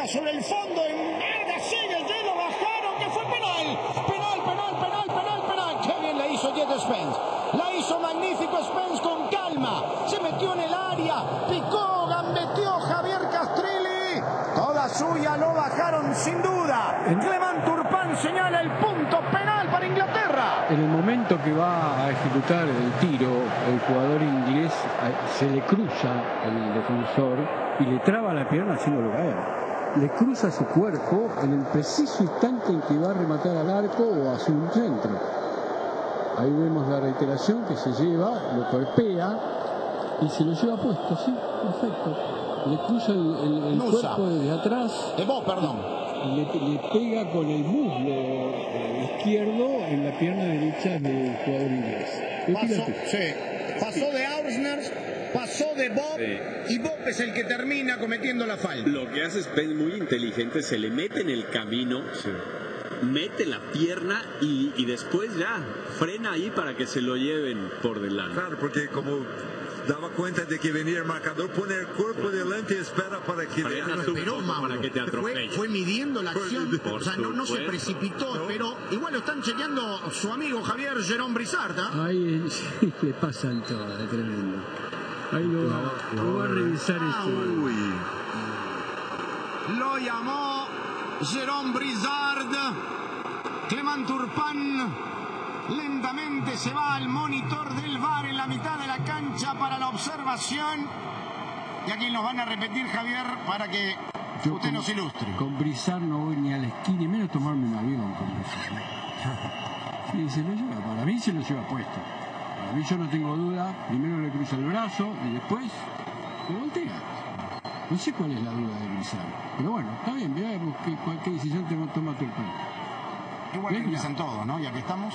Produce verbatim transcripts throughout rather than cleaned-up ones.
pelota sobre el fondo. En larga sigue, ya lo bajaron, que fue penal. Penal, penal, penal, penal, penal. Qué bien la hizo Jet Spence. La hizo magnífico Spence con calma. Se metió en el área, picó, gambeteó Javier Castrilli. Toda suya, lo bajaron sin duda. Clement Turpin señala el punto penal para Inglaterra. En el momento que va a ejecutar el tiro, el jugador inglés se le cruza el defensor y le traba la pierna haciéndolo caer. Le cruza su cuerpo en el preciso instante en que va a rematar al arco o hacia un centro. Ahí vemos la reiteración que se lleva, lo golpea y se lo lleva puesto, sí, perfecto. Le cruza el, el, el cuerpo desde atrás. De vos, perdón. Le, le pega con el muslo eh, izquierdo en la pierna derecha del jugador inglés. Pasó, sí. Pasó de Ausner, pasó de Bob, sí. Y Bob es el que termina cometiendo la falta. Lo que hace Spence muy inteligente, se le mete en el camino, sí. Mete la pierna y, y después ya frena ahí para que se lo lleven por delante. Claro, porque como daba cuenta de que venía el marcador, pone el cuerpo delante y espera para que... Frena su pero, para que te atropelle. Fue, fue midiendo la acción, por o sea, no, no se precipitó, no. Pero igual lo están chequeando su amigo Javier Jerome Brizard. ¿eh? Ahí sí, le pasan todo, es tremendo. Ahí lo va, lo va a revisar ah, este... Uy. Lo llamó Jerome Brizard. Clement Turpin lentamente se va al monitor del V A R en la mitad de la cancha para la observación. Y aquí nos van a repetir, Javier, para que Yo usted con, nos ilustre. Con Brizard no voy ni a la esquina y menos tomarme un avión con Brizard. Sí, se lo lleva, para mí se lo lleva puesto. Para mí yo no tengo duda, primero le cruza el brazo y después le voltea. No sé cuál es la duda de Brizard. Pero bueno, está bien, veamos qué, cuál, qué decisión toma Turpin. Igual que dicen todos, ¿no? Ya que estamos.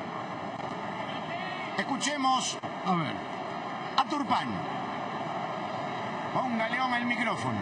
Escuchemos a ver a Turpin. Póngale Oma el micrófono.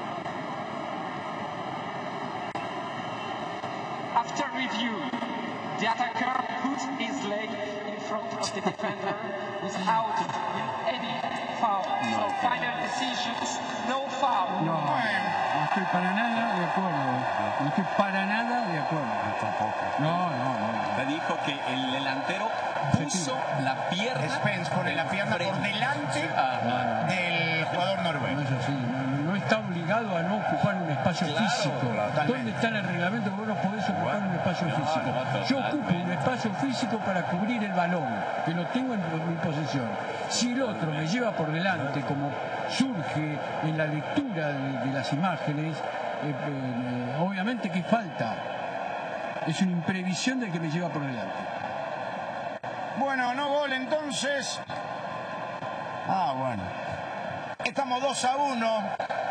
After review, the attacker put his leg in front of the defender without any foul. No. So final decisions, no foul. No, no estoy para nada de acuerdo. No estoy para nada de acuerdo. Tampoco. No, no, no. Te dijo que el delantero puso la pierna. Spence pone la pierna por delante ah, del jugador noruego. No es así. No, no está obligado a no ocupar un espacio claro, físico. Totalmente. ¿Dónde está en el reglamento que vos no podés ocupar un espacio no, físico? no, Yo ocupo un espacio físico para cubrir el balón, que lo tengo en mi posesión. Si el otro me lleva por delante, como surge en la lectura de, de las imágenes, eh, eh, obviamente que falta. Es una imprevisión del que me lleva por delante. Bueno, no gol entonces. Ah, bueno. Estamos dos a uno.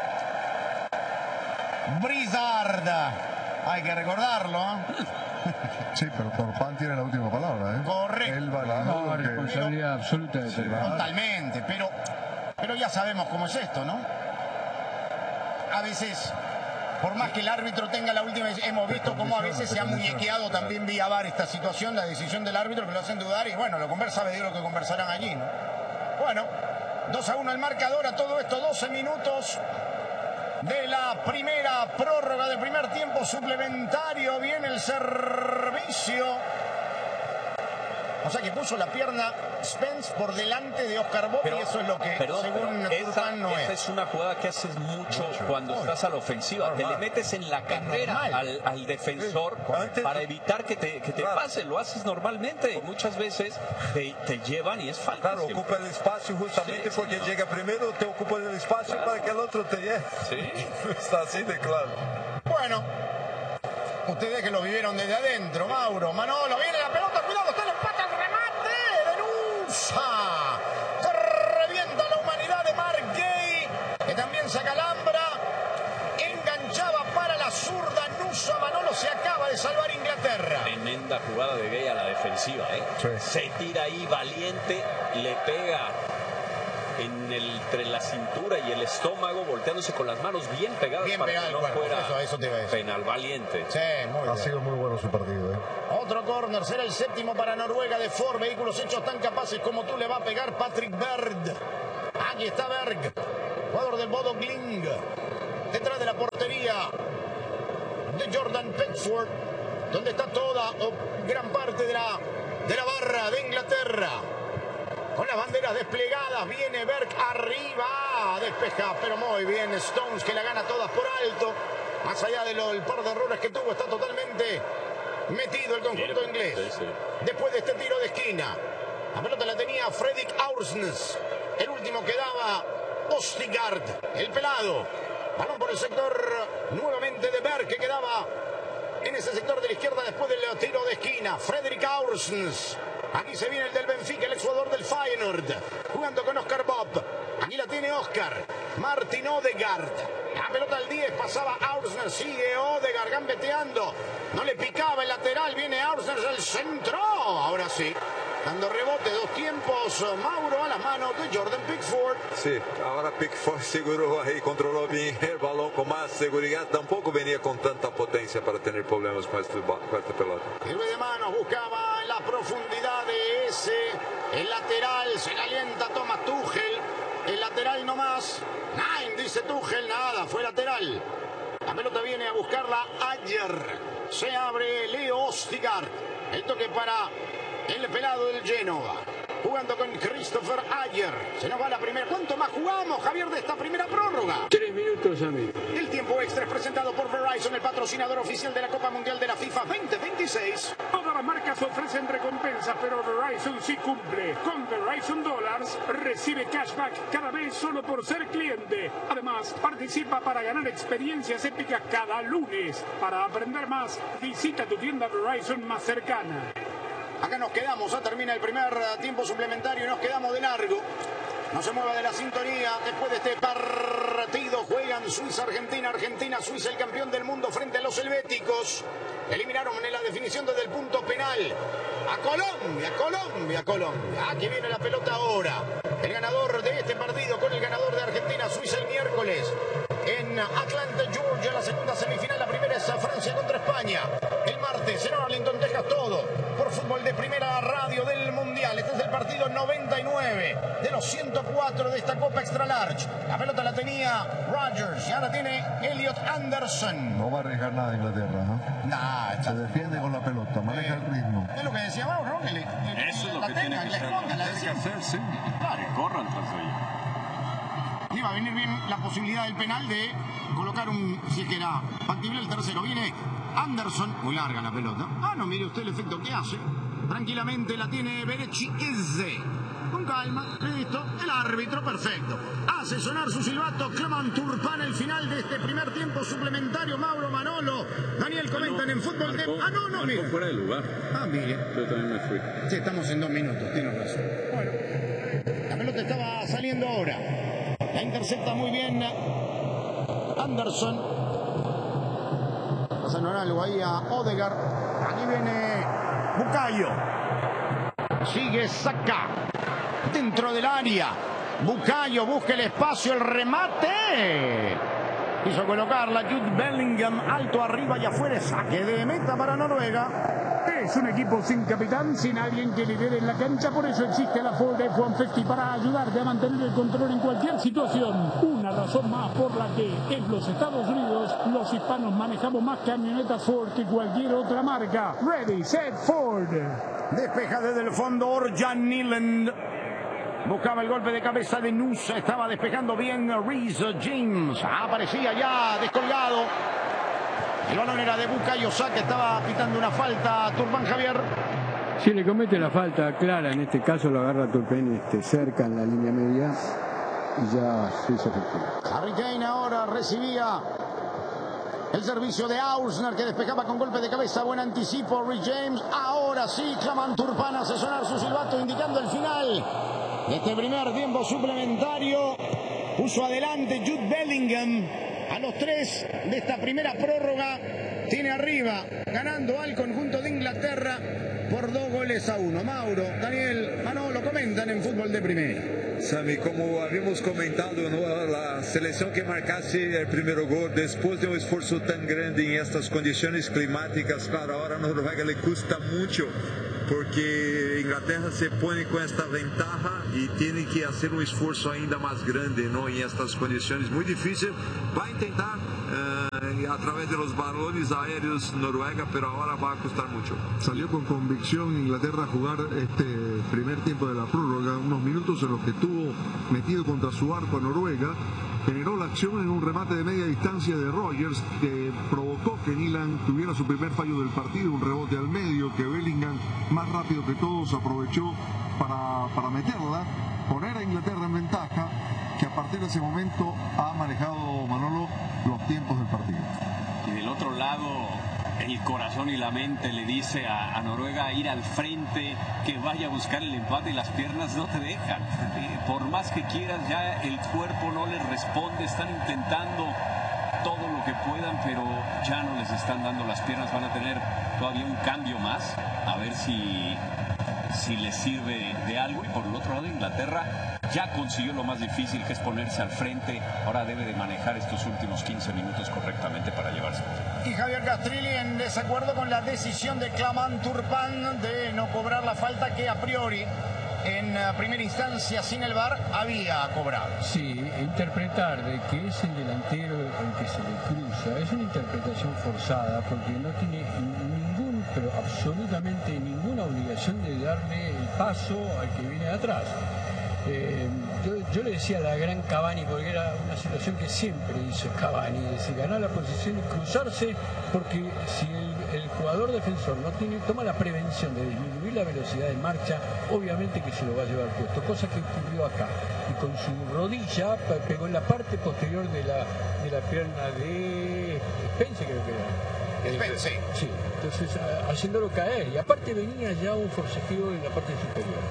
Brizard. Hay que recordarlo, ¿eh? Sí, pero Turpin tiene la última palabra, ¿eh? Correcto. Él va a No, responsabilidad pero, absoluta de sí, totalmente, pero, pero ya sabemos cómo es esto, ¿no? A veces, por más que el árbitro tenga la última, hemos visto cómo a veces se ha muñequeado también vía V A R esta situación, la decisión del árbitro, que lo hacen dudar y bueno, lo conversa, me digo lo que conversarán allí, ¿no? Bueno, dos a uno el marcador, a todo esto doce minutos de la primera prórroga del primer tiempo suplementario. Viene el servicio. O sea que puso la pierna Spence por delante de Oscar Bob, y eso es lo que, perdón, según esa, no esa es. es una jugada que haces mucho, mucho. cuando oh, estás a la ofensiva. Normal. Te le metes en la carrera al, al defensor sí, para evitar que te, que te claro. pase. Lo haces normalmente y muchas veces te, te llevan y es falta. Claro, siempre. Ocupa el espacio justamente sí, porque sí, no. llega primero, te ocupa el espacio claro. para que el otro te lleve. Sí. Está así de claro. Bueno, ustedes que lo vivieron desde adentro, Mauro, Manolo, viene la pelota, cuidado, está el empate, el remate, denuncia, que revienta la humanidad de Mark Gay, que también se acalambra, enganchaba para la zurda, Nusa, Manolo, se acaba de salvar Inglaterra. Tremenda jugada de Gay a la defensiva, ¿eh? Sí. Se tira ahí valiente, le pega en el, entre la cintura y el estómago, volteándose con las manos bien pegadas bien para pegado que no cuerpo, fuera eso, eso te iba a decir. Penal valiente. Sí, muy bien. Ha sido muy bueno su partido, ¿eh? Otro córner, será el séptimo para Noruega de Ford. Vehículos hechos tan capaces como tú, le va a pegar Patrick Berg. Aquí está Berg, jugador del Bodo Glimt. Detrás de la portería, de Jordan Pickford, donde está toda o gran parte de la, de la barra de Inglaterra. Con las banderas desplegadas, viene Berg arriba, despeja, pero muy bien Stones, que la gana todas por alto. Más allá del par de errores que tuvo, está totalmente metido el conjunto inglés. Sí, sí. Después de este tiro de esquina, la pelota la tenía Fredrik Aursnes. El último que daba Ostigard, el pelado. Balón por el sector nuevamente de Berg, que quedaba en ese sector de la izquierda después del tiro de esquina. Fredrik Aursnes. Aquí se viene el del Benfica, el exjugador del Feyenoord, jugando con Oscar Bob. Aquí la tiene Oscar. Martin Odegaard. La pelota al diez, pasaba Aursnes, sigue Odegaard gambeteando. No le picaba el lateral, viene Aursnes al centro. Ahora sí, dando rebote, dos tiempos, Mauro, a las manos de Jordan Pickford. Sí, ahora Pickford seguró ahí, controló bien el balón con más seguridad. Tampoco venía con tanta potencia para tener problemas con esta, con esta pelota. El de manos buscaba en la profundidad de ese, el lateral, se calienta, toma Tuchel. El lateral no más. Nein, dice Tuchel, nada, fue lateral. La pelota viene a buscarla ayer. Se abre Leo Ostigard. El toque para el pelado del Genoa. Jugando con Christopher Ayer. Se nos va la primera. ¿Cuánto más jugamos, Javier, de esta primera prórroga? Tres minutos, amigo. El tiempo extra es presentado por Verizon, el patrocinador oficial de la Copa Mundial de la FIFA veinte veintiséis. Todas las marcas ofrecen recompensas, pero Verizon sí cumple. Con Verizon Dollars recibe cashback cada vez solo por ser cliente. Además, participa para ganar experiencias épicas cada lunes. Para aprender más, visita tu tienda Verizon más cercana. Acá nos quedamos, ya termina el primer tiempo suplementario y nos quedamos de largo. No se mueva de la sintonía. Después de este partido juegan Suiza-Argentina. Argentina-Suiza, el campeón del mundo frente a los helvéticos. Eliminaron en la definición desde el punto penal a Colombia, Colombia, Colombia. Aquí viene la pelota ahora. El ganador de este partido con el ganador de Argentina-Suiza el miércoles en Atlanta, Georgia, la segunda semifinal. La primera es Francia contra España. El martes en Arlington, Texas, todo por fútbol de primera radio del Mundial. Este es el partido noventa y nueve de los ciento cuatro de esta Copa Extra Large. La pelota la tenía Rodgers y ahora tiene Elliot Anderson. No va a arriesgar nada Inglaterra, ¿no? Nah, Se defiende con la pelota, maneja el ritmo. es lo que decía Mauro, ¿no? Que le, le, Eso es lo la que tengan, tiene que la hacer. escondan, la Tiene que decimos. hacer, sí. Que corran tras ella. Iba a venir bien la posibilidad del penal de colocar un, si es que era factible el tercero. Viene Anderson, muy larga la pelota. Ah, no, mire usted el efecto que hace. Tranquilamente la tiene Berechi Eze. Con calma, listo, el árbitro, perfecto. Hace sonar su silbato Clement Turpin, el final de este primer tiempo suplementario. Mauro, Manolo, Daniel comentan en fútbol de... Ah, no, no, mire. fuera de lugar. Ah, mire. Yo también me fui. Sí, estamos en dos minutos, tiene razón. Bueno, la pelota estaba saliendo ahora. La intercepta muy bien Anderson. Pasan algo ahí a Odegaard. Aquí viene Bukayo. Sigue Saka. Dentro del área. Bukayo busca el espacio, el remate. Quiso colocarla Jude Bellingham alto arriba y afuera. Saque de meta para Noruega. Es un equipo sin capitán, sin alguien que lidere en la cancha, por eso existe la Ford F ciento cincuenta para ayudarte a mantener el control en cualquier situación. Una razón más por la que en los Estados Unidos los hispanos manejamos más camionetas Ford que cualquier otra marca. Ready, set, Ford. Despeja desde el fondo Orjan Nyland. Buscaba el golpe de cabeza de Nusa. Estaba despejando bien Reece James. Aparecía ya descolgado. El balón era de Bukayo Saka, estaba pitando una falta a Turpin, Javier. Si le comete la falta clara, en este caso lo agarra Turpin este, cerca en la línea media y ya se hizo efectivo. Harry Kane ahora recibía el servicio de Ausner, que despejaba con golpe de cabeza. Buen anticipo, Reece James. Ahora sí, Clement Turpin hace sonar su silbato indicando el final de este primer tiempo suplementario. Puso adelante Jude Bellingham. A los tres de esta primera prórroga tiene arriba, ganando al conjunto de Inglaterra por dos goles a uno. Mauro, Daniel, Manolo comentan en fútbol de primera. Sami, como habíamos comentado, ¿no? La selección que marcase el primer gol después de un esfuerzo tan grande en estas condiciones climáticas, claro, ahora a Noruega le cuesta mucho porque Inglaterra se pone con esta ventaja y tiene que hacer un esfuerzo ainda más grande, ¿no? En estas condiciones muy difíciles. Va a intentar uh, eh, a través de los balones aéreos Noruega, pero ahora va a costar mucho. Salió con convicción Inglaterra a jugar este primer tiempo de la prórroga, unos minutos en los que estuvo metido contra su arco a Noruega. Generó la acción en un remate de media distancia de Rogers que provocó que Nilan tuviera su primer fallo del partido, un rebote al medio que Bellingham, más rápido que todos, aprovechó para, para meterla, poner a Inglaterra en ventaja, que a partir de ese momento ha manejado Manolo los tiempos del partido. Y del otro lado, el corazón y la mente le dice a, a Noruega ir al frente, que vaya a buscar el empate, y las piernas no te dejan. Eh, por más que quieras, ya el cuerpo no les responde, están intentando todo lo que puedan, pero ya no les están dando las piernas. Van a tener todavía un cambio más, a ver si, si les sirve de algo. Y por el otro lado, Inglaterra ya consiguió lo más difícil, que es ponerse al frente. Ahora debe de manejar estos últimos quince minutos correctamente para llevarse. Y Javier Castrilli en desacuerdo con la decisión de Clement Turpin de no cobrar la falta que a priori en primera instancia sin el V A R había cobrado. Sí, interpretar de que es el delantero el que se le cruza es una interpretación forzada, porque no tiene ningún, pero absolutamente ninguna obligación de darle el paso al que viene de atrás. Eh, yo, yo le decía a la gran Cavani, porque era una situación que siempre hizo Cavani, es decir, ganar la posición y cruzarse, porque si el, el jugador defensor no tiene, toma la prevención de disminuir la velocidad de marcha, obviamente que se lo va a llevar puesto, cosa que ocurrió acá, y con su rodilla pegó en la parte posterior de la, de la pierna de Spence, creo que era. Spence. Sí, entonces a, haciéndolo caer, y aparte venía ya un forcejeo en la parte superior.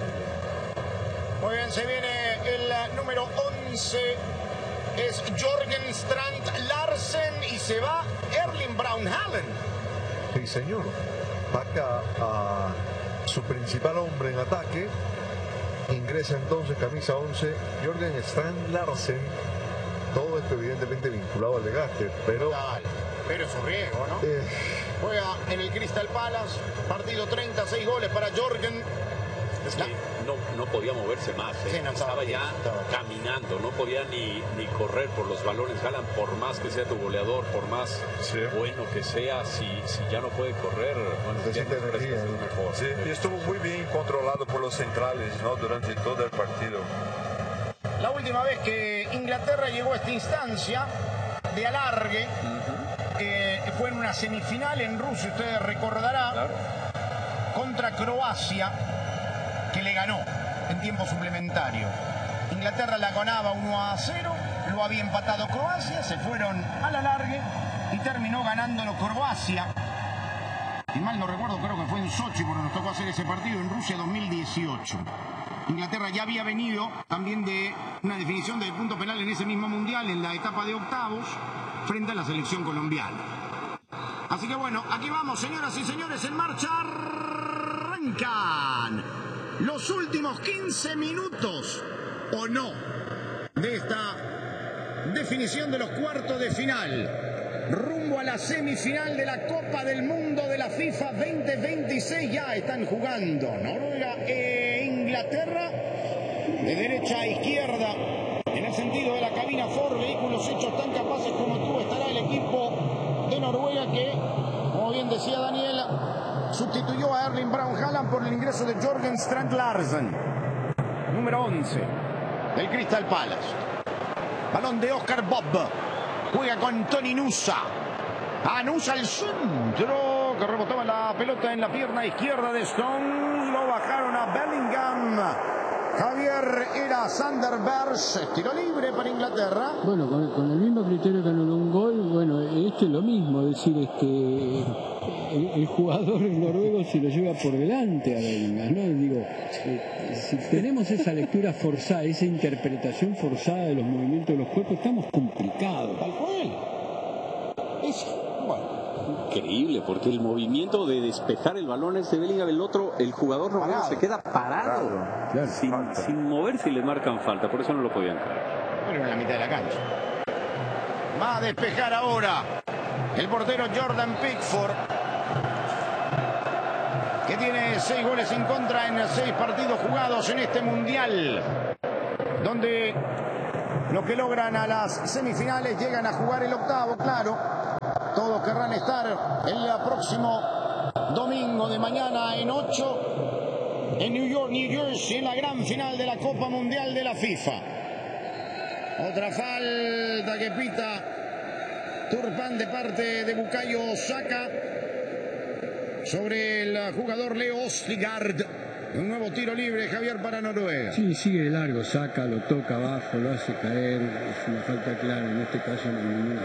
Muy bien, se viene el número once, es Jørgen Strand Larsen, y se va Erling Braun Haaland. Sí, señor. Saca a su principal hombre en ataque. Ingresa entonces camisa once, Jørgen Strand Larsen. Todo esto evidentemente vinculado al desgaste, pero... Total, pero es un riesgo, ¿no? Eh... Juega en el Crystal Palace, partido treinta y seis goles para Jørgen. Es que no, no podía moverse más, ¿eh? Sí, no estaba, estaba ya estaba. caminando, no podía ni, ni correr por los balones. Haaland, por más que sea tu goleador, por más sí. bueno que sea, si, si ya no puede correr, bueno, ya no energía, mejor. Sí, y estuvo muy bien controlado por los centrales, ¿no? Durante todo el partido. La última vez que Inglaterra llegó a esta instancia de alargue uh-huh. eh, fue en una semifinal en Rusia, ustedes recordarán, claro. contra Croacia, que le ganó en tiempo suplementario. Inglaterra la ganaba uno a cero, lo había empatado Croacia, se fueron a la largue y terminó ganándolo Croacia. Y mal no recuerdo, creo que fue en Sochi, porque nos tocó hacer ese partido en Rusia dos mil dieciocho. Inglaterra ya había venido también de una definición de punto penal en ese mismo mundial, en la etapa de octavos, frente a la selección colombiana. Así que bueno, aquí vamos, señoras y señores, en marcha arrancan los últimos quince minutos, o no, de esta definición de los cuartos de final, rumbo a la semifinal de la Copa del Mundo de la FIFA veinte veintiséis. Ya están jugando Noruega e Inglaterra, de derecha a izquierda, en el sentido de la cabina Ford, vehículos hechos tan capaces como tú, estará el equipo de Noruega que, como bien decía Daniel, sustituyó a Erling Braun Haaland por el ingreso de Jørgen Strand Larsen, número once del Crystal Palace. Balón de Oscar Bob, juega con Toni Nusa. A Nusa al centro, que rebotaba la pelota en la pierna izquierda de Stones. Lo bajaron a Bellingham. Javier, era Sander Berge, tiro libre para Inglaterra. Bueno, con, con el mismo criterio que anuló un gol, bueno, esto es lo mismo, es decir, este, el, el jugador noruego se lo lleva por delante a Bellingham, ¿no? Digo, eh, si tenemos esa lectura forzada, esa interpretación forzada de los movimientos de los cuerpos, estamos complicados. Tal cual. Es, bueno. Increíble, porque el movimiento de despejar el balón es de Bellingham, el otro, el jugador noruego se queda parado, parado. Claro, sin, sin moverse y le marcan falta, por eso no lo podían caer. Pero en la mitad de la cancha. Va a despejar ahora el portero Jordan Pickford, que tiene seis goles en contra en seis partidos jugados en este mundial, donde los que logran a las semifinales llegan a jugar el octavo, claro. podrán estar el próximo domingo de mañana en ocho en New York, New Jersey, en la gran final de la Copa Mundial de la FIFA. Otra falta que pita Turpin de parte de Bukayo Saka sobre el jugador Leo Ostigard. Un nuevo tiro libre, Javier, para Noruega. Sí, sigue de largo, Saka, lo toca abajo, lo hace caer. Es una falta clara, en este caso no hay ninguna.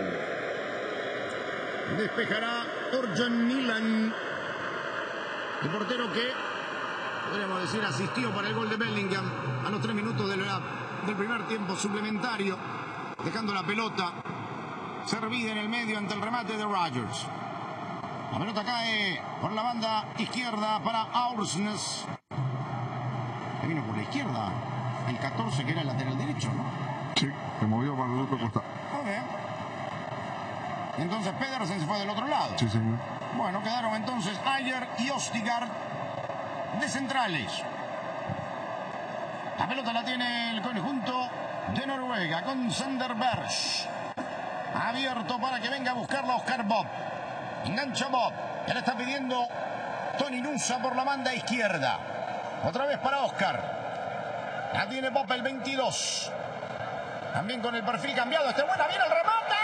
Despejará Orjan Milan, el portero que, podríamos decir, asistió para el gol de Bellingham a los tres minutos de la, del primer tiempo suplementario, dejando la pelota servida en el medio ante el remate de Rodgers. La pelota cae por la banda izquierda para Aursnes. Que vino por la izquierda el catorce, que era el lateral derecho, ¿no? Sí, se movió para el otro costado. Muy bien. Entonces Pedersen se fue del otro lado. Sí, señor. Bueno, quedaron entonces Ayer y Ostigard de centrales. La pelota la tiene el conjunto de Noruega con Sander Berg. Abierto para que venga a buscarla Oscar Bob. Engancha Bob. Ya le está pidiendo Tony Nusa por la banda izquierda. Otra vez para Oscar. La tiene Bob el veintidós. También con el perfil cambiado. Este buena, viene el remate.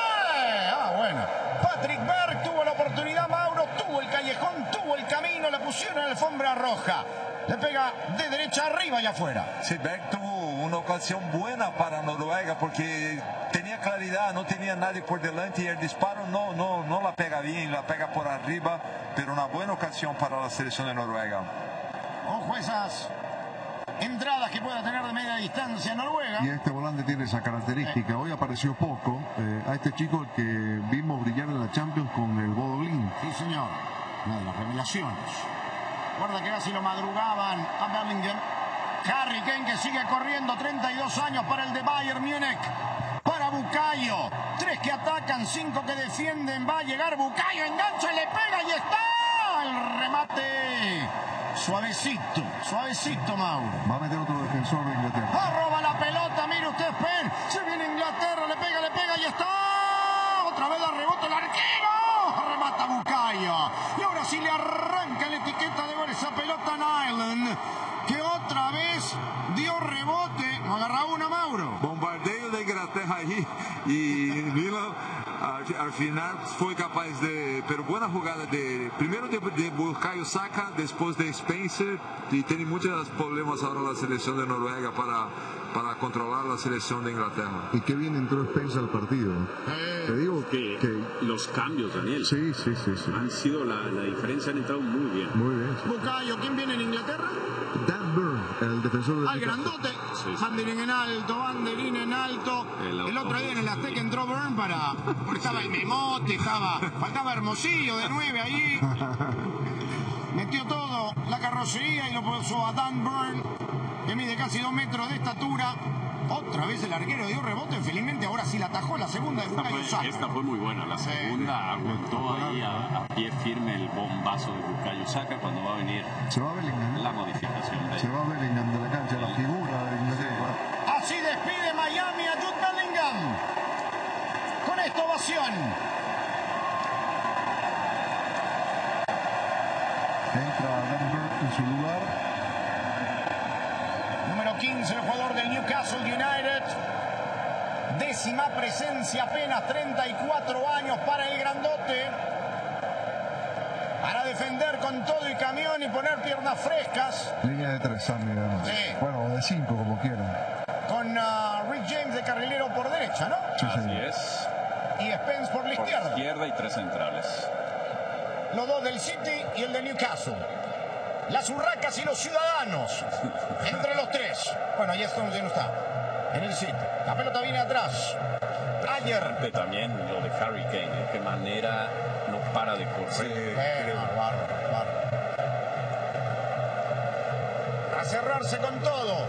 Ah, bueno. Patrick Berg tuvo la oportunidad. Mauro tuvo el callejón, tuvo el camino. Le pusieron en la alfombra roja. Le pega de derecha arriba y afuera. Sí, Berg tuvo una ocasión buena para Noruega porque tenía claridad, no tenía nadie por delante y el disparo no, no, no la pega bien, la pega por arriba, pero una buena ocasión para la selección de Noruega. Ojo esas entradas que pueda tener de media distancia Noruega. Y este volante tiene esa característica. Hoy apareció poco. Eh, a este chico el que vimos brillar en la Champions con el Bodo Glimt. Sí, señor. Una de las revelaciones. Guarda que casi lo madrugaban a Bellingham. Harry Kane que sigue corriendo, treinta y dos años para el de Bayern Múnich. Para Bukayo. Tres que atacan, cinco que defienden. Va a llegar Bukayo, engancha, le pega y está. El remate suavecito, suavecito, Mauro. Va a meter otro defensor de Inglaterra. Arroba la pelota, mire usted, Penn. Se viene Inglaterra, le pega, le pega y está. Otra vez la rebota el arquero. Remata Bukayo. Y ahora sí le arranca la etiqueta de gol esa pelota a Nyland, que otra vez dio rebote. No agarra una, Mauro. Bombardeo de Inglaterra ahí y Milan al, al final fue capaz de, pero buena jugada de primero de, de Bukayo Saka, después de Spencer, y tiene muchos problemas ahora la selección de Noruega para, para controlar la selección de Inglaterra. Y qué bien entró Spencer al partido. Eh, Te digo que, que los cambios, Daniel, sí, sí, sí, sí. han sido la, la diferencia, han entrado muy bien. Muy bien. Sí. Bukayo, ¿quién viene en Inglaterra? Dan Burn, el defensor del Al grandote. Sí, sí. Van der Ven en alto, Van der Ven en alto. El, el otro día en el Azteca entró Burn para. Porque estaba el Memote, estaba. Faltaba Hermosillo de nueve allí. Metió todo la carrocería y lo puso a Dan Burn, que mide casi dos metros de estatura. Otra vez el arquero dio rebote, felizmente ahora sí la atajó la segunda de Bukayo Saka. Esta fue muy buena, la segunda aguantó ahí a, a pie firme el bombazo de Bukayo Saka cuando va a venir se va a Bellingham, la modificación de se va a Bellingham de la cancha, la figura de Inglaterra. Así despide Miami a Jude Bellingham con esta ovación. Entra Denver en su lugar. Número quince, el jugador del Newcastle United. Décima presencia, apenas treinta y cuatro años para el grandote. Para defender con todo y camión y poner piernas frescas. Línea de tres, Sammy, además. Sí. Bueno, de cinco, como quieran. Con uh, Rick James de carrilero por derecha, ¿no? Sí, Así señor. es. Y Spence por la Por izquierda. izquierda y tres centrales. Los dos del City y el de Newcastle. Las urracas y los ciudadanos. Entre los tres. Bueno, ahí Stones ya no está. En el City. La pelota viene atrás. Ayer. De también lo de Harry Kane. De qué manera no para de correr. Sí, eh, bárbaro, bárbaro. A cerrarse con todo.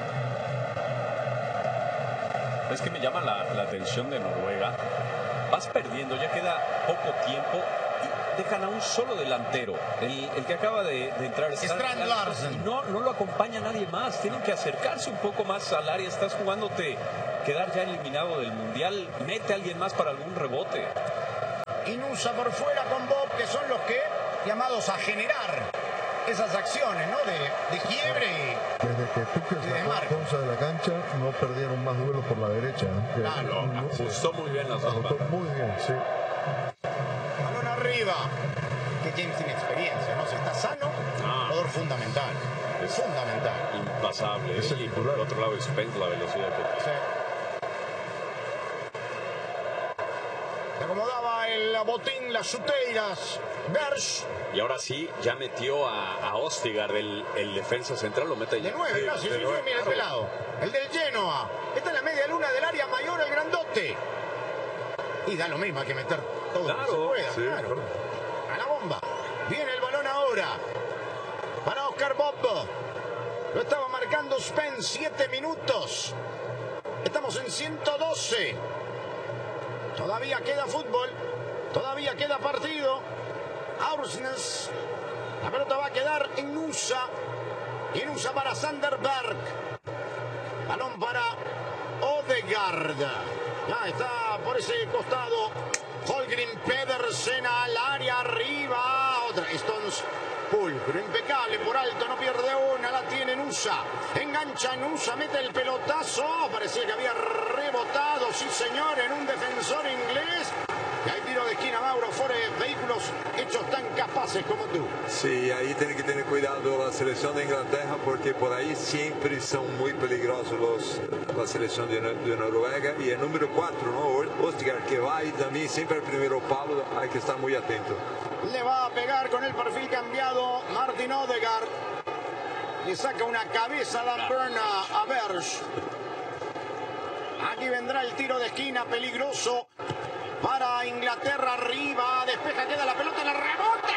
Es que me llama la, la atención de Noruega. Vas perdiendo, ya queda poco tiempo. Dejan a un solo delantero, el, el que acaba de, de entrar. Strand Larsen. No, no lo acompaña nadie más. Tienen que acercarse un poco más al área. Estás jugándote quedar ya eliminado del Mundial. Mete a alguien más para algún rebote. y Nusa por fuera con Bob, que son los que llamados a generar esas acciones, ¿no? De, de quiebre y desde que Tuchel sacó Ponce de la cancha no perdieron más duelos por la derecha, ¿eh? Claro, no, ajustó muy bien las dos. Ajustó muy bien, sí. Balón arriba. Que James tiene experiencia, ¿no? Si está sano, ah. jugador fundamental. Es fundamental. Impasable. Es el y por el otro lado Spence, la velocidad que tiene. Sí. Se acomodaba el botín, las chuteiras. Berge. Y ahora sí, ya metió a, a Ostigard, el, el defensa central, lo mete de nueve, sí, casi, sí, sí, mira el pelado. El del Genoa. Esta es la media luna del área mayor, el grandote. Y da lo mismo, hay que meter todo claro, lo que se pueda, sí, claro. claro. A la bomba. Viene el balón ahora. Para Oscar Bob. Lo estaba marcando Spence, siete minutos. Estamos en ciento doce. Todavía queda fútbol. Todavía queda partido. Aursnes. La pelota va a quedar en Nusa. Y Nusa para Sanderberg. Balón para Odegaard. Ya está por ese costado. Holgrim Pedersen al área arriba. Otra. Stones Pulcro. Impecable por alto. No pierde una. La tiene Nusa. Engancha Nusa. Mete el pelotazo. Parecía que había rebotado. Sí, señor. En un defensor inglés. Y hay tiro de esquina, Mauro, fuera de vehículos hechos tan capaces como tú. Sí, ahí tiene que tener cuidado la selección de Inglaterra porque por ahí siempre son muy peligrosos los, la selección de, de Noruega. Y el número cuatro, ¿no? Ostigard, que va ahí también siempre al primero palo, hay que estar muy atento. Le va a pegar con el perfil cambiado Martin Odegaard. Le saca una cabeza a Dan Burn a, a Berge. Aquí vendrá el tiro de esquina peligroso. Para Inglaterra arriba, despeja, queda la pelota en el rebote.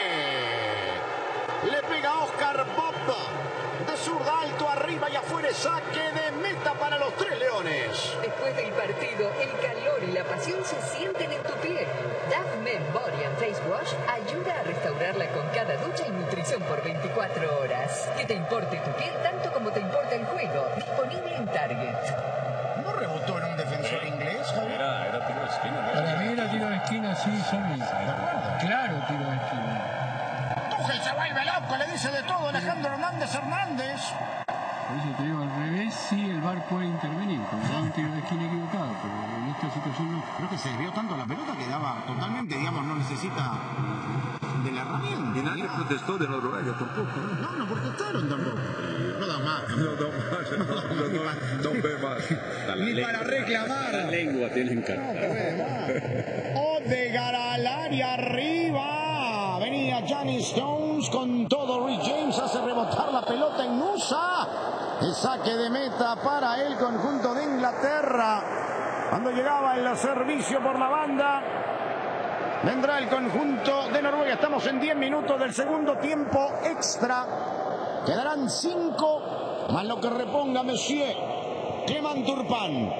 Le pega Oscar Bob. De zurda, alto, arriba y afuera, saque de meta para los tres leones. Después del partido, el calor y la pasión se sienten en tu piel. Dove Men Body and Face Wash ayuda a restaurarla con cada ducha y nutrición por veinticuatro horas. Que te importe tu piel tanto como te importa el juego. Disponible en Target. ¿No rebotó en un defensor inglés, Javier? Era, era tiro de esquina. Para mí era tiro de esquina, sí, Sammy. Claro, tiro de esquina. Tuchel se vuelve loco, le dice de todo Alejandro Hernández Hernández. Por eso te digo, al revés, sí, el V A R puede intervenir. Con un tiro de esquina equivocado, pero en esta situación no. Creo que se desvió tanto la pelota que daba totalmente, digamos, no necesita de la herramienta. Y nadie protestó de Noruega tampoco, ¿no? No, no protestaron tampoco. No da más. No da más, no, no, no, no ve más. Ni lengua, para reclamar. La lengua tienen que... No, que ve más. Odegaard al área arriba. Venía Johnny Stones con todo. Rhys James hace rebotar la pelota en Nusa. El saque de meta para el conjunto de Inglaterra. Cuando llegaba el servicio por la banda, vendrá el conjunto de Noruega. Estamos en diez minutos del segundo tiempo extra. Quedarán cinco, más lo que reponga Monsieur Clement Turpin.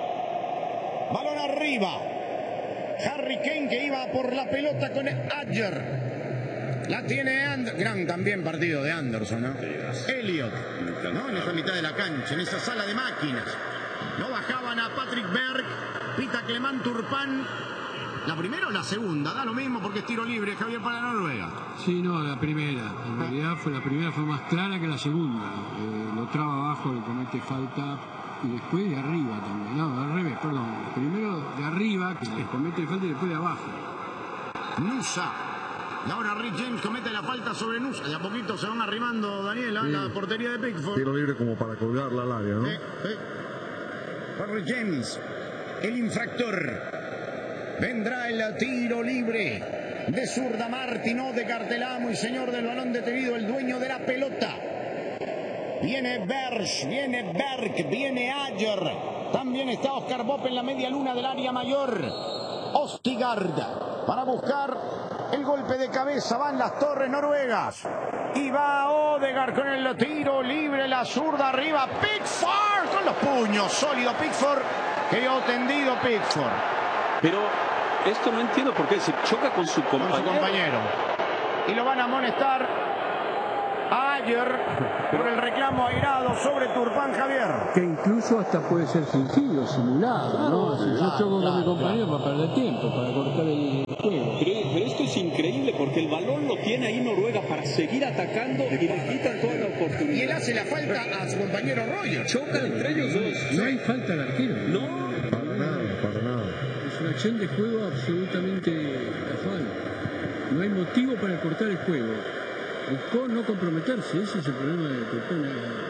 Balón arriba. Harry Kane que iba por la pelota con Ajer. La tiene Anderson. Gran también partido de Anderson, ¿no? Elliot, ¿no? En esa mitad de la cancha, en esa sala de máquinas. No bajaban a Patrick Berg. Pita Clement Turpin. ¿La primera o la segunda? Da lo mismo porque es tiro libre, Javier, para Noruega. Sí, no, la primera. En realidad fue la primera fue más clara que la segunda. Eh, lo traba abajo, le comete falta. Y después de arriba también. No, al revés, perdón. Primero de arriba, que le comete falta, y después de abajo. Nusa. Y ahora Rhys James comete la falta sobre Nusa. De a poquito se van arrimando, Daniela, sí. La portería de Pickford. Tiro libre como para colgarla al área, ¿no? Sí, sí. Rhys James, el infractor. Vendrá el tiro libre de zurda. Martin Odegaard, el amo y señor del balón detenido, el dueño de la pelota. Viene Berge, viene Berg, viene Ajer. También está Oscar Bob en la media luna del área mayor. Ostigard para buscar el golpe de cabeza. Van las torres noruegas. Y va Odegaard con el tiro libre. La zurda arriba. Pickford con los puños. Sólido Pickford. Quedó tendido Pickford. Pero esto no entiendo por qué. Se choca con su compañero. Con su compañero. Y lo van a amonestar a Ajer por el reclamo airado sobre Turpin, Javier. Que incluso hasta puede ser fingido, simulado, ¿no? Si yo choco con mi compañero para perder tiempo, para cortar el... porque el balón lo tiene ahí Noruega para seguir atacando y le quitan toda la oportunidad. Y él hace la falta a su compañero Roger. Chocan entre ellos dos. No hay falta al arquero. No. Para nada, para nada. Es una acción de juego absolutamente casual. No hay motivo para cortar el juego. Buscó no comprometerse, ese es el problema de Copone.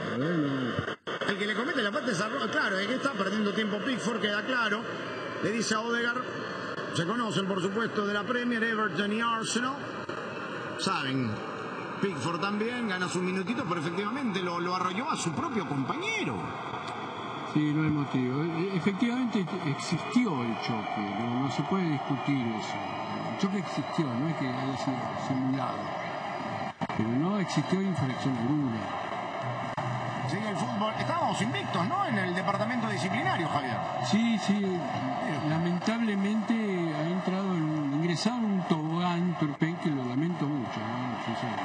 No. El que le comete la falta es a Roger. Claro, es que está perdiendo tiempo Pickford, queda claro. Le dice a Odegaard, se conocen por supuesto de la Premier, Everton y Arsenal. Saben, Pickford también gana sus minutitos, pero efectivamente lo, lo arrolló a su propio compañero. Sí, no hay motivo. Efectivamente existió el choque, no, no se puede discutir eso. El choque existió, no es que haya sido simulado. Pero no existió infracción alguna. Sigue el fútbol. Estábamos invictos, ¿no? En el departamento disciplinario, Javier. Sí, sí. Lamentablemente ha entrado en, ingresado en un tobogán Turpin, que lo lamento mucho, ¿no? Sí, sí.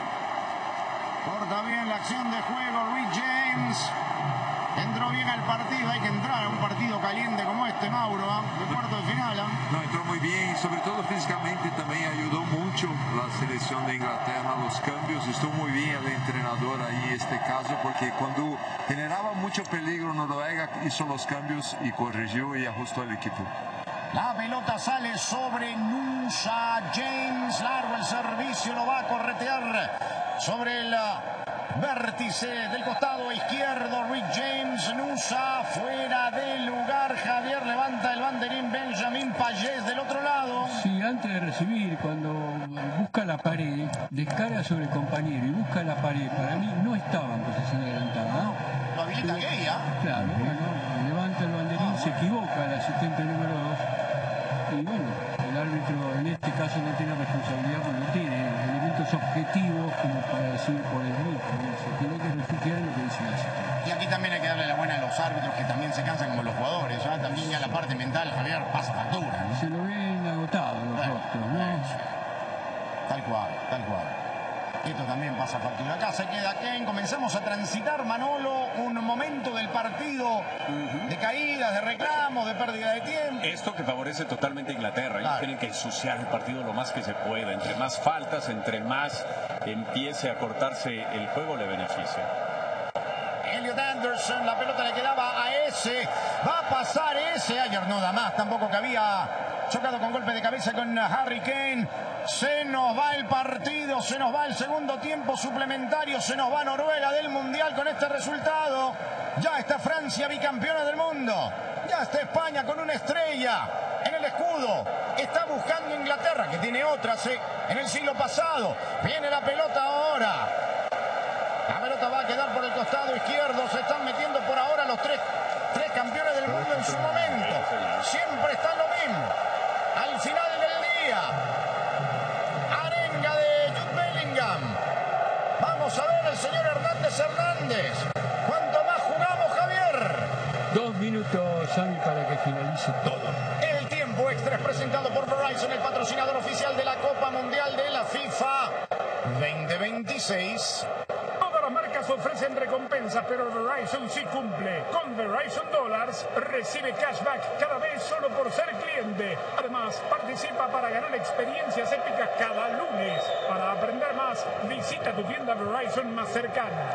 Corta bien la acción de juego, Reece James. Entró bien al partido, hay que entrar a un partido caliente como este, Mauro, ¿eh? De cuarto de final. ¿eh? No, entró muy bien y sobre todo físicamente también ayudó mucho la selección de Inglaterra, los cambios, estuvo muy bien el entrenador ahí en este caso porque cuando generaba mucho peligro Noruega hizo los cambios y corrigió y ajustó el equipo. La pelota sale sobre Nusa James, largo el servicio, lo va a corretear sobre el vértice del costado izquierdo. Reece James, Nusa fuera de lugar. Javier levanta el banderín. Benjamin Payet del otro lado. Sí, antes de recibir, cuando busca la pared, descarga sobre el compañero y busca la pared, para mí no estaba en posición adelantada, ¿no? Lo habilita Gay, ¿ah? Claro, bueno, levanta el banderín, se equivoca el asistente número dos. Y bueno, el árbitro en este caso no tiene responsabilidad porque no tiene elementos objetivos como para decir por el mismo. Se tiene que refugiar en lo que dice el asistente. Y aquí también hay que darle la buena a los árbitros que también se cansan como los jugadores. ¿eh? También ya la parte mental, Javier, pasa factura. ¿no? Se lo ven agotados los bueno, rostros, ¿no? Tal cual, tal cual. Esto también pasa factura. Acá se queda Kane. Comenzamos a transitar, Manolo, un momento del partido uh-huh. de caídas, de reclamos, de pérdida de tiempo. Esto que favorece totalmente a Inglaterra. Ellos claro. tienen que ensuciar el partido lo más que se pueda. Entre más faltas, entre más empiece a cortarse el juego, le beneficia. Elliot Anderson, la pelota le quedaba a ese. Va a pasar ese. Ayer no da más, tampoco que había chocado con golpe de cabeza con Harry Kane. Se nos va el partido, se nos va el segundo tiempo suplementario, se nos va Noruega del Mundial con este resultado. Ya está Francia bicampeona del mundo. Ya está España con una estrella en el escudo. Está buscando Inglaterra, que tiene otras ¿eh? en el siglo pasado. Viene la pelota ahora. La pelota va a quedar por el costado izquierdo. Se están metiendo por ahora los tres, tres campeones del mundo en su momento. Siempre está lo mismo. Al final del día. Arenga de Jude Bellingham. Vamos a ver el señor Hernández Hernández. ¿Cuánto más jugamos, Javier? Dos minutos, Sammy, para que finalice todo. El tiempo extra es presentado por Verizon, el patrocinador oficial de la Copa Mundial de la FIFA veinte veintiséis. Todas las marcas ofrecen recompensas, pero Verizon sí cumple. Con Verizon Dollars recibe cashback cada vez solo por ser cliente. Además, participa para ganar experiencias épicas cada lunes. Para aprender más, visita tu tienda Verizon más cercana.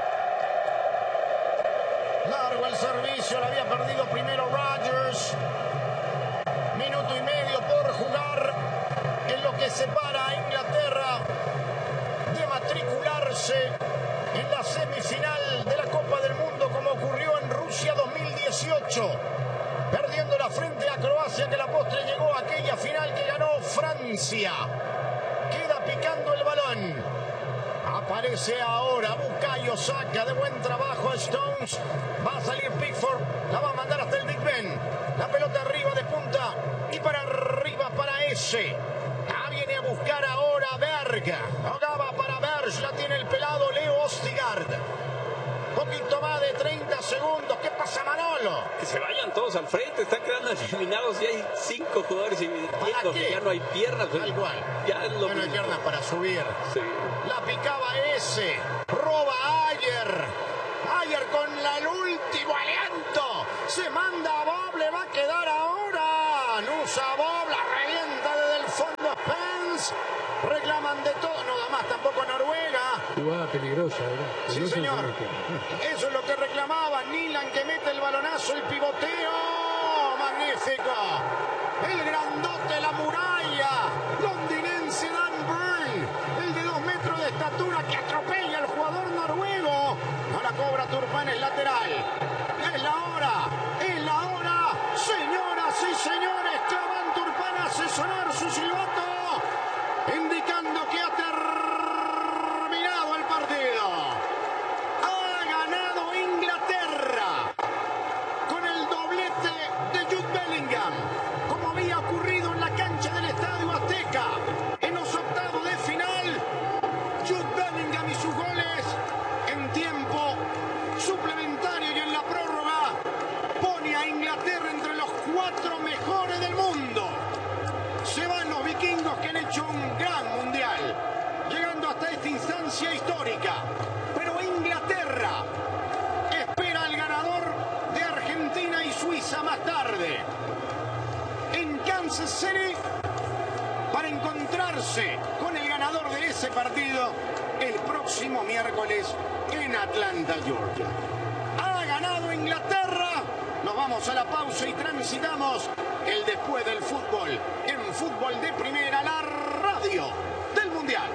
Largo el servicio, lo había perdido primero Rodgers. Minuto y medio por jugar en lo que separa a Inglaterra de matricularse en la semifinal de la Copa del Mundo, como ocurrió en Rusia dos mil dieciocho, perdiéndola frente a Croacia, que la postre llegó a aquella final que ganó Francia. Queda picando el balón. Aparece ahora Bukayo Saka, de buen trabajo Stones. Va a salir Pickford, la va a mandar hasta el Big Ben. La pelota arriba de punta y para arriba para ese. Ah, viene a buscar ahora Berg. Jugaba para Berg, la tiene el pelado Leo Ostigard. Poquito más de treinta segundos. ¿Qué pasa, Manolo? Que se vayan todos al frente, están quedando eliminados y hay cinco jugadores y que ya no hay piernas. Tal cual. Ya es lo ya no hay piernas para subir. Sí. La picaba ese. Roba Ayer. Ayer con el último aliento. Se manda a Bob, le va a quedar ahora. Nusa Bob, la revienta desde el fondo Spence. Reclaman Jugada peligrosa, ¿verdad? Sí, señor. Eso es lo que reclamaba Nilan, que mete el balonazo, el pivoteo. Magnífico. El grandote, la muralla. Londinense Dan Burn. El de dos metros de estatura que atropella al jugador noruego. No la cobra Turpán, es lateral. Es la hora. Es la hora. Señoras y señores, Clavan Turpán hace sonar su silbato, indicando que ha terminado el partido. Ha ganado Inglaterra con el doblete de Jude Bellingham, como había ocurrido en la cancha del Estadio Azteca en los octavos de final. Jude Bellingham y sus goles en tiempo suplementario y en la prórroga pone a Inglaterra entre los cuatro mejores del mundo. Se van los vikingos, que han hecho un gran mundial, llegando hasta esta instancia histórica. Pero Inglaterra espera al ganador de Argentina y Suiza más tarde en Kansas City para encontrarse con el ganador de ese partido el próximo miércoles en Atlanta, Georgia. Ha ganado Inglaterra. Nos vamos a la pausa y transitamos el después del fútbol en Fútbol de Primera, la radio del Mundial.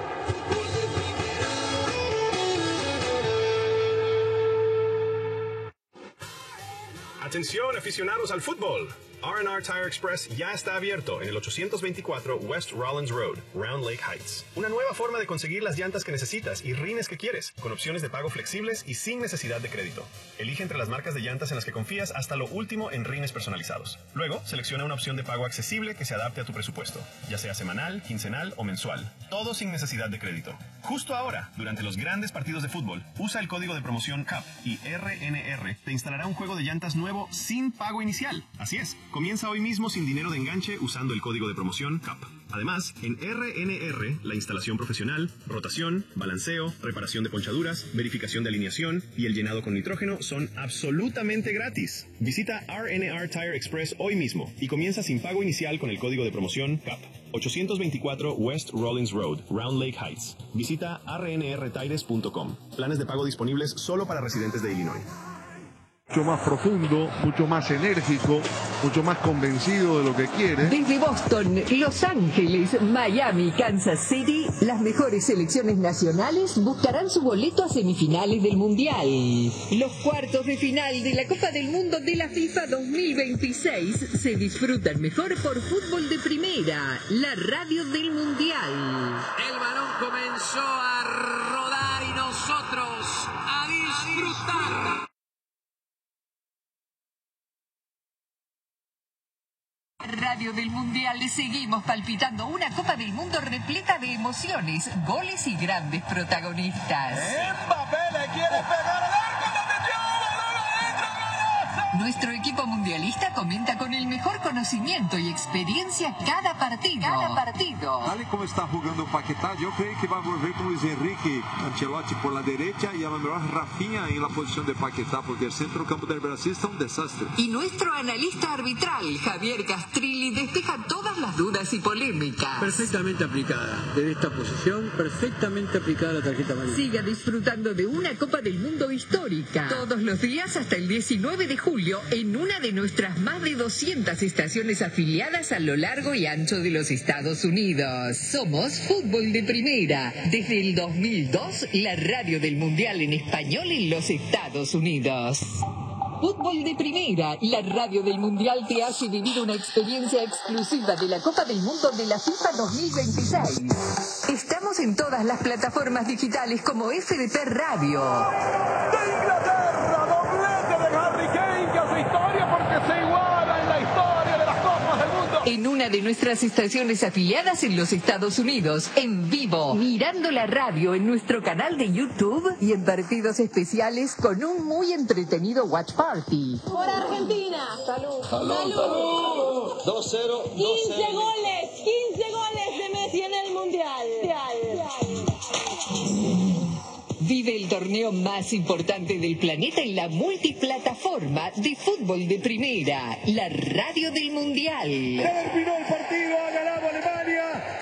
Atención, aficionados al fútbol. R and R Tire Express ya está abierto en el ochocientos veinticuatro West Rollins Road, Round Lake Heights. Una nueva forma de conseguir las llantas que necesitas y rines que quieres, con opciones de pago flexibles y sin necesidad de crédito. Elige entre las marcas de llantas en las que confías hasta lo último en rines personalizados. Luego, selecciona una opción de pago accesible que se adapte a tu presupuesto, ya sea semanal, quincenal o mensual. Todo sin necesidad de crédito. Justo ahora, durante los grandes partidos de fútbol, usa el código de promoción C A P y R N R te instalará un juego de llantas nuevo sin pago inicial. Así es. Comienza hoy mismo sin dinero de enganche usando el código de promoción C A P. Además, en R N R, la instalación profesional, rotación, balanceo, reparación de ponchaduras, verificación de alineación y el llenado con nitrógeno son absolutamente gratis. Visita R N R Tire Express hoy mismo y comienza sin pago inicial con el código de promoción C A P. ochocientos veinticuatro West Rollins Road, Round Lake Heights. Visita R N R tires punto com. Planes de pago disponibles solo para residentes de Illinois. Mucho más profundo, mucho más enérgico, mucho más convencido de lo que quiere. Desde Boston, Los Ángeles, Miami, Kansas City, las mejores selecciones nacionales buscarán su boleto a semifinales del Mundial. Los cuartos de final de la Copa del Mundo de la FIFA dos mil veintiséis se disfrutan mejor por Fútbol de Primera, la radio del Mundial. El balón comenzó a rodar y nosotros a disfrutar. Radio del Mundial, seguimos palpitando una Copa del Mundo repleta de emociones, goles y grandes protagonistas. Mbappé le quiere pegar al arco, la metió, Nuestro equipo mundialista comenta con el mejor conocimiento y experiencia cada partido. Cada partido. Tal como está jugando Paquetá, yo creo que va a volver con Luis Enrique Ancelotti por la derecha y a lo mejor Rafinha en la posición de Paquetá, porque el centro campo del Brasil está un desastre. Y nuestro analista arbitral, Javier Castrilli, despeja todas las dudas y polémicas. Perfectamente aplicada. Desde esta posición, perfectamente aplicada la tarjeta amarilla. Siga disfrutando de una Copa del Mundo histórica. Todos los días hasta el diecinueve de julio en una de nuestras más de doscientas estaciones afiliadas a lo largo y ancho de los Estados Unidos. Somos Fútbol de Primera. Desde el dos mil dos, la radio del Mundial en español en los Estados Unidos. Fútbol de Primera, la radio del Mundial te hace vivir una experiencia exclusiva de la Copa del Mundo de la FIFA dos mil veintiséis. Estamos en todas las plataformas digitales como F D P Radio. De Inglaterra, doblete de Harry Kane, que hace historia porque se iguala en la historia de las Copas del Mundo. En una de nuestras estaciones afiliadas en los Estados Unidos, en vivo, mirando la radio en nuestro canal de YouTube y en partidos especiales con un muy entretenido watch party. Por Argentina. Salud. Salud, salud. dos cero. quince goles, quince goles de Messi en el Mundial. Vive el torneo más importante del planeta en la multiplataforma de Fútbol de Primera, la radio del Mundial. Terminó el partido.